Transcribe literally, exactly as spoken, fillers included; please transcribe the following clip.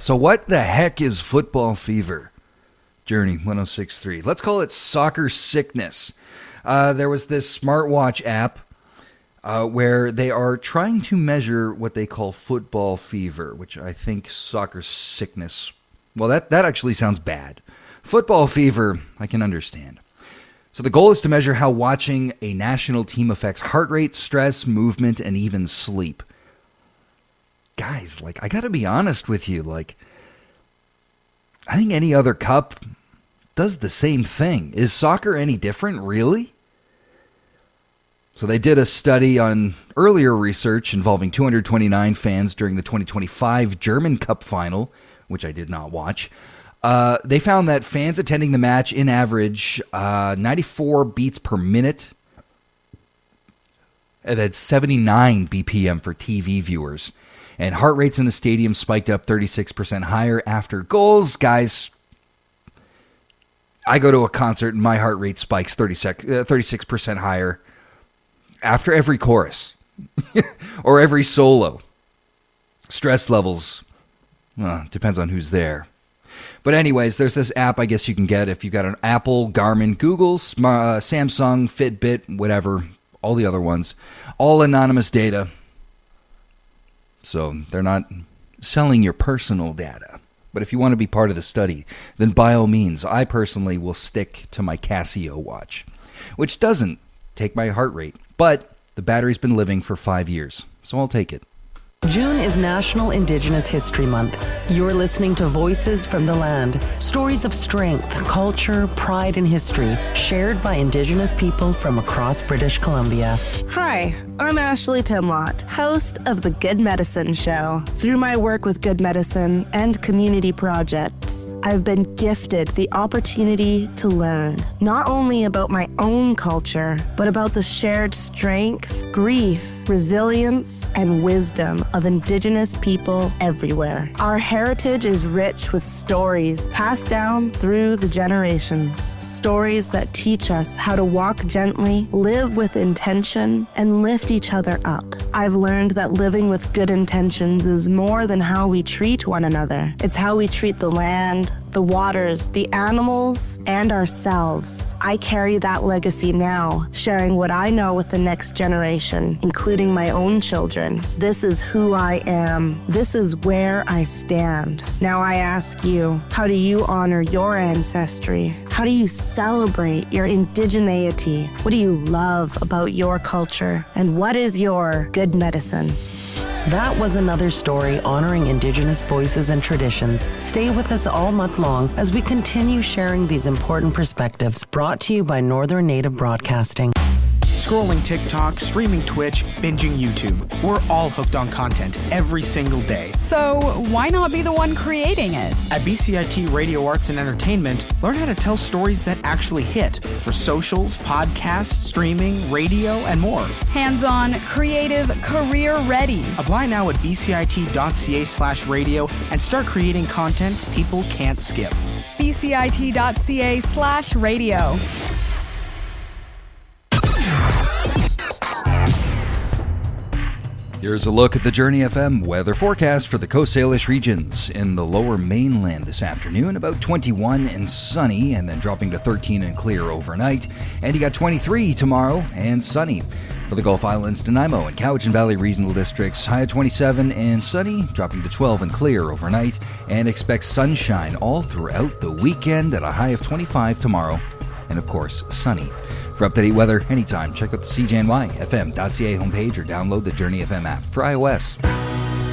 So what the heck is football fever? Journey one oh six point three. Let's call it soccer sickness. Uh, there was this smartwatch app uh, where they are trying to measure what they call football fever, which I think soccer sickness, well, that, that actually sounds bad. Football fever, I can understand. So the goal is to measure how watching a national team affects heart rate, stress, movement, and even sleep. Guys, like, I gotta be honest with you, like, I think any other cup does the same thing. Is soccer any different, really? So they did a study on earlier research involving two hundred twenty-nine fans during the twenty twenty-five German Cup final, which I did not watch. Uh, they found that fans attending the match, in average, uh, ninety-four beats per minute, and then seventy-nine B P M for T V viewers. And heart rates in the stadium spiked up thirty-six percent higher after goals. Guys, I go to a concert and my heart rate spikes thirty-six percent higher after every chorus or every solo. Stress levels, well, depends on who's there. But anyways, there's this app I guess you can get if you got an Apple, Garmin, Google, uh, Samsung, Fitbit, whatever, all the other ones. All anonymous data. So they're not selling your personal data. But if you want to be part of the study, then by all means, I personally will stick to my Casio watch, which doesn't take my heart rate. But the battery's been living for five years, so I'll take it. June is National Indigenous History Month. You're listening to Voices from the Land. Stories of strength, culture, pride, and history shared by Indigenous people from across British Columbia. Hi, I'm Ashley Pimlott, host of The Good Medicine Show. Through my work with Good Medicine and community projects, I've been gifted the opportunity to learn not only about my own culture, but about the shared strength, grief, resilience, and wisdom of Indigenous people everywhere. Our heritage is rich with stories passed down through the generations. Stories that teach us how to walk gently, live with intention, and lift each other up. I've learned that living with good intentions is more than how we treat one another. It's how we treat the land, the waters, the animals, and ourselves. I carry that legacy now, sharing what I know with the next generation, including my own children. This is who I am. This is where I stand. Now I ask you, how do you honor your ancestry? How do you celebrate your indigeneity? What do you love about your culture? And what is your good medicine? That was another story honoring Indigenous voices and traditions. Stay with us all month long as we continue sharing these important perspectives, brought to you by Northern Native Broadcasting. Scrolling TikTok, streaming Twitch, binging YouTube. We're all hooked on content every single day. So why not be the one creating it? At B C I T Radio Arts and Entertainment, learn how to tell stories that actually hit for socials, podcasts, streaming, radio, and more. Hands-on, creative, career-ready. Apply now at bcit.ca slash radio and start creating content people can't skip. bcit.ca slash radio. Here's a look at the Journey F M weather forecast for the Coast Salish regions. In the lower mainland this afternoon, about twenty-one and sunny, and then dropping to thirteen and clear overnight. And you got twenty-three tomorrow and sunny. For the Gulf Islands, Nanaimo and Cowichan Valley regional districts, high at twenty-seven and sunny, dropping to twelve and clear overnight. And expect sunshine all throughout the weekend at a high of twenty-five tomorrow. And of course, sunny. For up-to-date weather anytime, check out the C J N Y F M dot C A homepage or download the Journey F M app for iOS.